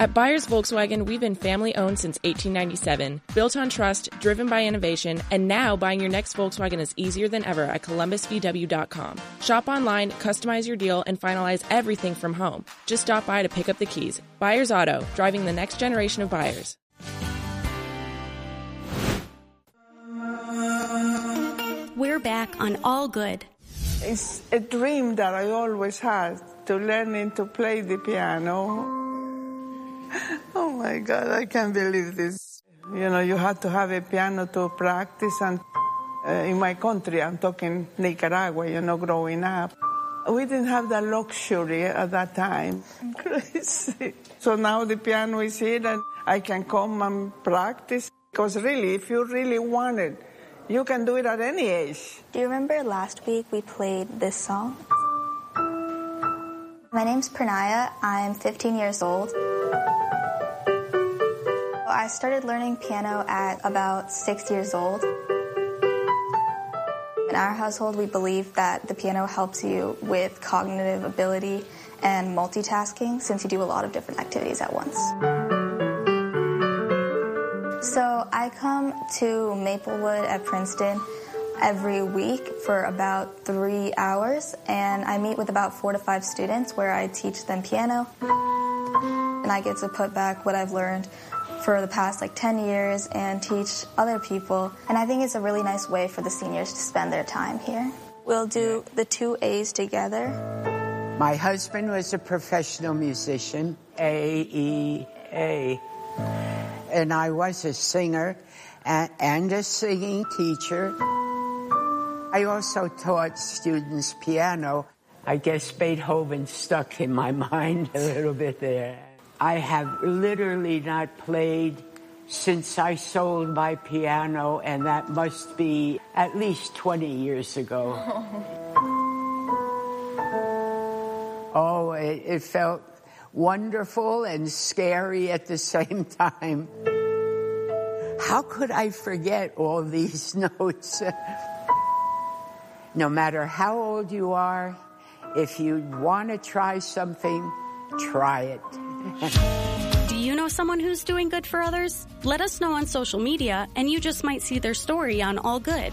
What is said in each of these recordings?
At Byers Volkswagen, we've been family-owned since 1897, built on trust, driven by innovation, and now buying your next Volkswagen is easier than ever at ColumbusVW.com. Shop online, customize your deal, and finalize everything from home. Just stop by to pick up the keys. Byers Auto, driving the next generation of buyers. We're back on All Good. It's a dream that I always had, to learn to play the piano. Oh my God, I can't believe this. You know, you have to have a piano to practice, and in my country, I'm talking Nicaragua, you know, growing up, we didn't have that luxury at that time. I'm crazy. So now the piano is here and I can come and practice, because really, if you really want it, you can do it at any age. Do you remember last week we played this song? My name's Pranaya. I'm 15 years old. I started learning piano at about 6 years old. In our household, we believe that the piano helps you with cognitive ability and multitasking, since you do a lot of different activities at once. So I come to Maplewood at Princeton every week for about 3 hours, and I meet with about 4 to 5 students where I teach them piano, and I get to put back what I've learned for the past 10 years and teach other people. And I think it's a really nice way for the seniors to spend their time here. We'll do the 2 A's together. My husband was a professional musician, A-E-A. And I was a singer and a singing teacher. I also taught students piano. I guess Beethoven stuck in my mind a little bit there. I have literally not played since I sold my piano, and that must be at least 20 years ago. Oh, it felt wonderful and scary at the same time. How could I forget all these notes? No matter how old you are, if you want to try something, try it. Do you know someone who's doing good for others? Let us know on social media, and you just might see their story on All Good.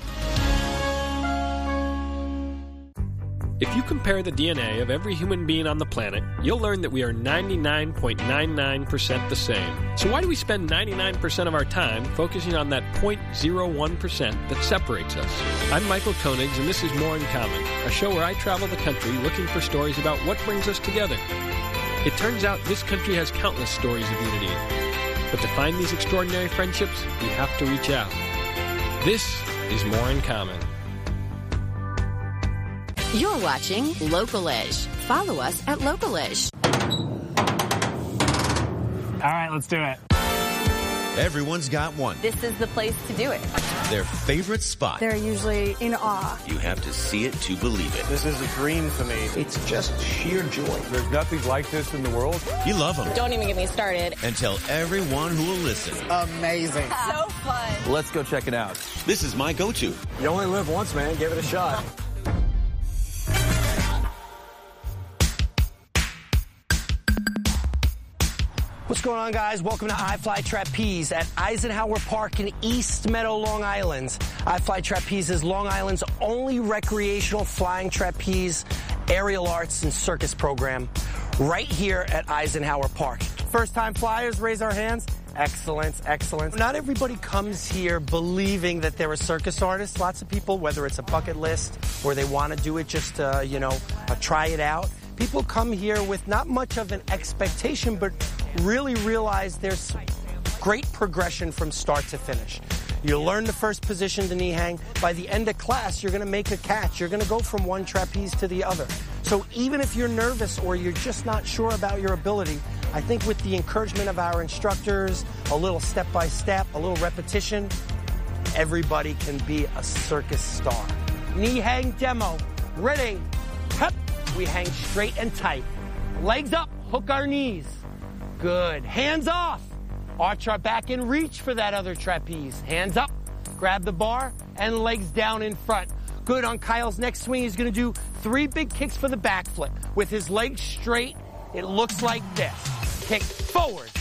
If you compare the DNA of every human being on the planet, you'll learn that we are 99.99% the same. So why do we spend 99% of our time focusing on that 0.01% that separates us? I'm Michael Koenigs, and this is More in Common, a show where I travel the country looking for stories about what brings us together. It turns out this country has countless stories of unity. But to find these extraordinary friendships, we have to reach out. This is More in Common. You're watching Local-ish. Follow us at Local-ish. All right, let's do it. Everyone's got one. This is the place to do it. Their favorite spot. They're usually in awe. You have to see it to believe it. This is a dream for me. It's just sheer joy. There's nothing like this in the world. You love them. Don't even get me started. And tell everyone who will listen. Amazing. So fun. Let's go check it out. This is my go-to. You only live once, man. Give it a shot. What's going on, guys? Welcome to iFly Trapeze at Eisenhower Park in East Meadow, Long Island. iFly Trapeze is Long Island's only recreational flying trapeze, aerial arts, and circus program right here at Eisenhower Park. First-time flyers, raise our hands. Excellent, excellent. Not everybody comes here believing that they're a circus artist. Lots of people, whether it's a bucket list or they want to do it just to, try it out. People come here with not much of an expectation, but really realize there's great progression from start to finish. You learn the first position to knee hang. By the end of class, you're going to make a catch. You're going to go from one trapeze to the other. So even if you're nervous or you're just not sure about your ability, I think with the encouragement of our instructors, a little step-by-step, a little repetition, everybody can be a circus star. Knee hang demo. Ready? Hep. We hang straight and tight. Legs up, hook our knees. Good. Hands off. Arch our back and reach for that other trapeze. Hands up, grab the bar, and legs down in front. Good. On Kyle's next swing, he's going to do 3 big kicks for the back flip. With his legs straight, it looks like this. Kick forward,